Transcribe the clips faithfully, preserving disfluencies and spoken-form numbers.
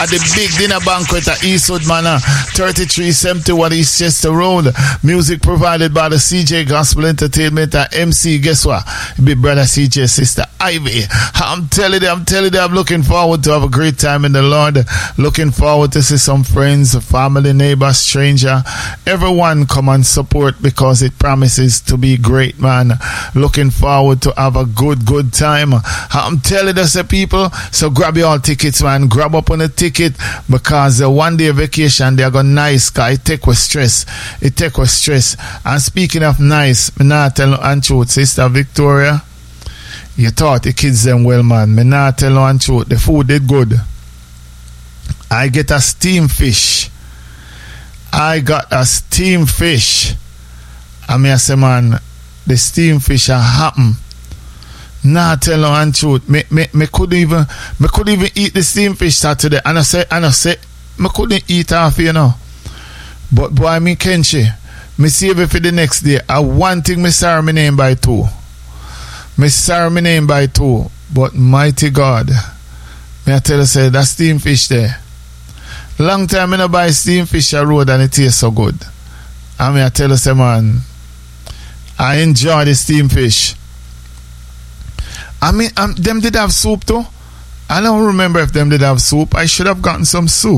at the big dinner banquet at Eastwood Manor, thirty-three seventy-one East Chester Road. Music provided by the C J Gospel Entertainment and M C. Guess what? Big brother C J, sister Ivy. I'm telling you, I'm telling you, I'm looking forward to have a great time in the Lord. Looking forward to see some friends, family, neighbor, stranger. Everyone come and support because it promises to be great, man. Looking forward to have a good, good time. I'm telling you, say people, so grab your all tickets, man. Grab up on a ticket because the one day vacation, they're going nice, cause it take with stress. It take with stress. And speaking of nice, me not tell you untruth, Sister Victoria. You taught the kids them well, man. Me not tell you untruth. The food did good. I get a steam fish. I got a steam fish. I mean, I say, man, the steam fish are happen. Nah, tell you untruth. Me, me, me couldn't even, me couldn't even eat the steam fish Saturday. And I say, and I say, me couldn't eat half, you know. But boy, me Kenshi, me save it for the next day. I one thing me sorry me name by two. Me sorry me name by two. But mighty God, me I tell you, say that steam fish there. Long time I no buy steam fish a road and it tastes so good. And me I tell you, say man, I enjoy the steam fish. I mean, um, them did have soup too. I don't remember if them did have soup. I should have gotten some soup.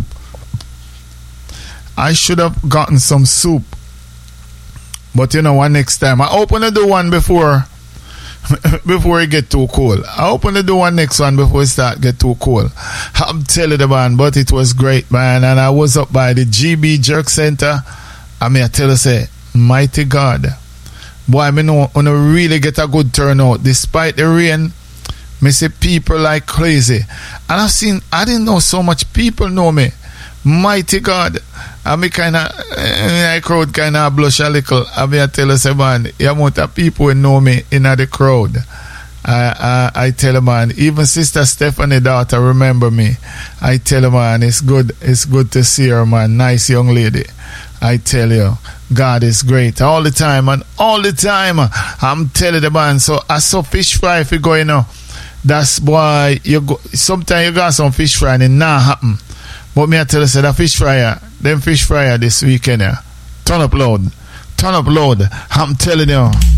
I should have gotten some soup. But you know what, next time I open the door one before before it get too cold. I open the door one next one before it start get too cold. I'm telling you, man, but it was great, man. And I was up by the G B Jerk Center. I mean, I tell you, say, mighty God. Boy, I mean, I really get a good turnout. Despite the rain, me see people like crazy. And I've seen, I didn't know so much people know me. Mighty God. I mean, kind of, I crowd kind of blush a little. I mean, I tell you, say, man, the amount of people who know me in the crowd. I, I, I tell you, man, even Sister Stephanie daughter remember me. I tell you, man, it's good, it's good to see her, man. Nice young lady. I tell you, God is great all the time and all the time. I'm telling the man. So I saw fish fry if you go, you know. That's why you go. Sometimes you got some fish fry and it not happen. But me I tell you, say that fish fryer, them fish fryer this weekend, yeah. Turn up loud, turn up loud. I'm telling you.